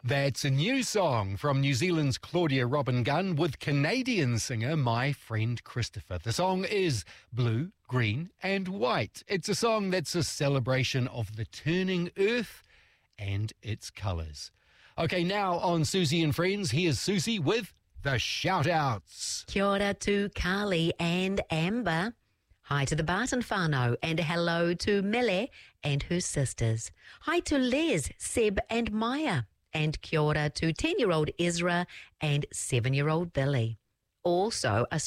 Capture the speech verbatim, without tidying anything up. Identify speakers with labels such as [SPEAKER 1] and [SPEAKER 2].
[SPEAKER 1] That's a new song from New Zealand's Claudia Robin Gunn with Canadian singer My Friend Christopher. The song is Blue, Green and White. It's a song that's a celebration of the turning earth and its colours. Okay, now on Susie and Friends, here's Susie with the shout-outs.
[SPEAKER 2] Kia ora to Carly and Amber. Hi to the Barton whānau and hello to Mele and her sisters. Hi to Les, Seb and Maya. And kia ora to ten-year-old Ezra and seven-year-old Billy. Also, a